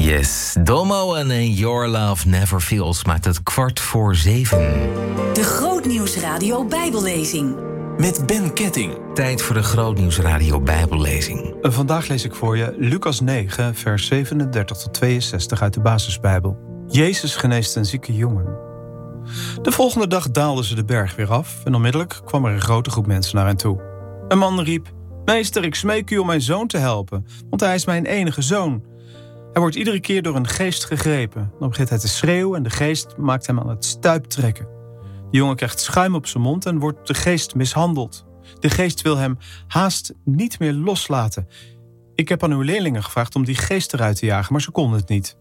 Yes, Domo en Your Love Never Fails maakt het 6:15. De Grootnieuwsradio Bijbellezing. Met Ben Ketting. Tijd voor de Grootnieuwsradio Bijbellezing. Vandaag lees ik voor je Lucas 9, vers 37 tot 62 uit de basisbijbel. Jezus geneest een zieke jongen. De volgende dag daalden ze de berg weer af en onmiddellijk kwam er een grote groep mensen naar hen toe. Een man riep: "Meester, ik smeek u om mijn zoon te helpen, want hij is mijn enige zoon. Hij wordt iedere keer door een geest gegrepen. Dan begint hij te schreeuwen en de geest maakt hem aan het stuiptrekken. De jongen krijgt schuim op zijn mond en wordt de geest mishandeld. De geest wil hem haast niet meer loslaten. Ik heb aan uw leerlingen gevraagd om die geest eruit te jagen, maar ze konden het niet."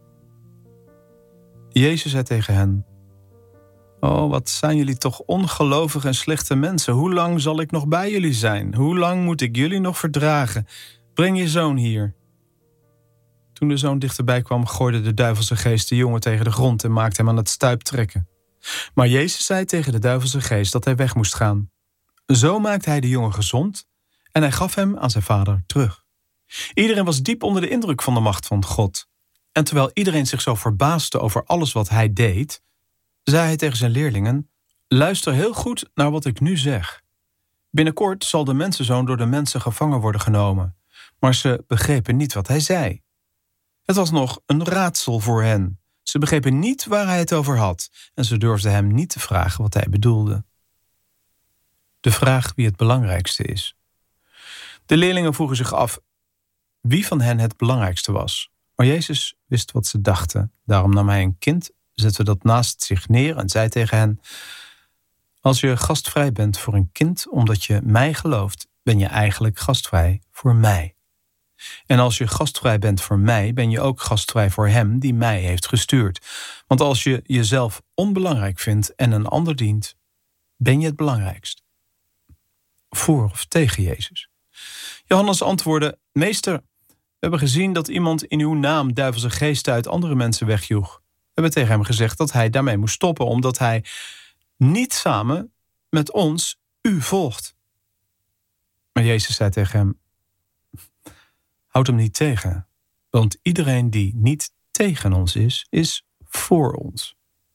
Jezus zei tegen hen: "Oh, wat zijn jullie toch ongelovige en slechte mensen. Hoe lang zal ik nog bij jullie zijn? Hoe lang moet ik jullie nog verdragen? Breng je zoon hier." Toen de zoon dichterbij kwam, gooide de duivelse geest de jongen tegen de grond en maakte hem aan het stuip trekken. Maar Jezus zei tegen de duivelse geest dat hij weg moest gaan. Zo maakte hij de jongen gezond en hij gaf hem aan zijn vader terug. Iedereen was diep onder de indruk van de macht van God. En terwijl iedereen zich zo verbaasde over alles wat hij deed, zei hij tegen zijn leerlingen: "Luister heel goed naar wat ik nu zeg. Binnenkort zal de mensenzoon door de mensen gevangen worden genomen." Maar ze begrepen niet wat hij zei. Het was nog een raadsel voor hen. Ze begrepen niet waar hij het over had en ze durfden hem niet te vragen wat hij bedoelde. De vraag wie het belangrijkste is. De leerlingen vroegen zich af wie van hen het belangrijkste was. Maar Jezus wist wat ze dachten. Daarom nam hij een kind, zette dat naast zich neer en zei tegen hen: "Als je gastvrij bent voor een kind omdat je mij gelooft, ben je eigenlijk gastvrij voor mij. En als je gastvrij bent voor mij, ben je ook gastvrij voor hem die mij heeft gestuurd. Want als je jezelf onbelangrijk vindt en een ander dient, ben je het belangrijkst." Voor of tegen Jezus? Johannes antwoordde: "Meester, we hebben gezien dat iemand in uw naam duivelse geesten uit andere mensen wegjoeg. We hebben tegen hem gezegd dat hij daarmee moest stoppen, omdat hij niet samen met ons u volgt." Maar Jezus zei tegen hem: "Houd hem niet tegen, want iedereen die niet tegen ons is voor ons."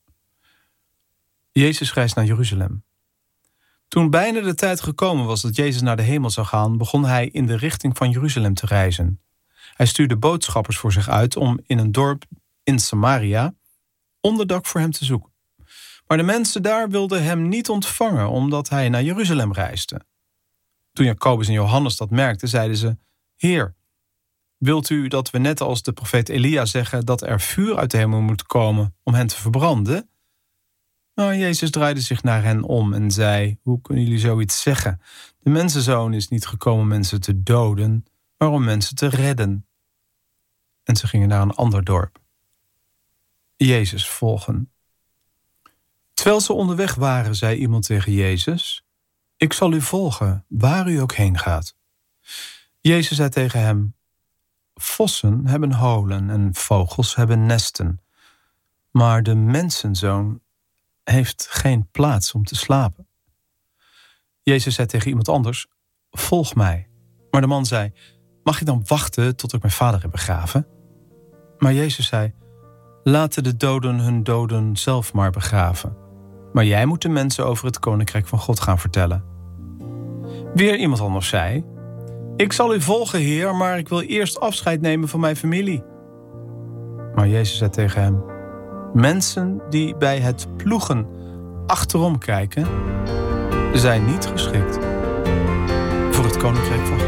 Jezus reist naar Jeruzalem. Toen bijna de tijd gekomen was dat Jezus naar de hemel zou gaan, begon hij in de richting van Jeruzalem te reizen. Hij stuurde boodschappers voor zich uit om in een dorp in Samaria onderdak voor hem te zoeken. Maar de mensen daar wilden hem niet ontvangen, omdat hij naar Jeruzalem reisde. Toen Jacobus en Johannes dat merkten, zeiden ze: "Heer, wilt u dat we net als de profeet Elia zeggen dat er vuur uit de hemel moet komen om hen te verbranden?" Maar Jezus draaide zich naar hen om en zei: "Hoe kunnen jullie zoiets zeggen? De mensenzoon is niet gekomen mensen te doden, maar om mensen te redden." En ze gingen naar een ander dorp. Jezus volgen. Terwijl ze onderweg waren, zei iemand tegen Jezus: "Ik zal u volgen, waar u ook heen gaat." Jezus zei tegen hem: "Vossen hebben holen en vogels hebben nesten, maar de mensenzoon heeft geen plaats om te slapen." Jezus zei tegen iemand anders: "Volg mij." Maar de man zei: "Mag ik dan wachten tot ik mijn vader heb begraven?" Maar Jezus zei: "Laten de doden hun doden zelf maar begraven. Maar jij moet de mensen over het koninkrijk van God gaan vertellen." Weer iemand anders zei: "Ik zal u volgen, Heer, maar ik wil eerst afscheid nemen van mijn familie." Maar Jezus zei tegen hem: "Mensen die bij het ploegen achterom kijken, zijn niet geschikt voor het koninkrijk van God."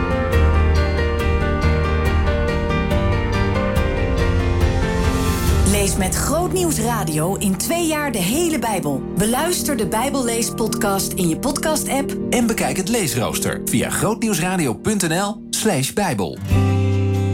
Lees met Grootnieuwsradio in 2 jaar de hele Bijbel. Beluister de Bijbelleespodcast in je podcast-app En bekijk het leesrooster via grootnieuwsradio.nl/Bijbel.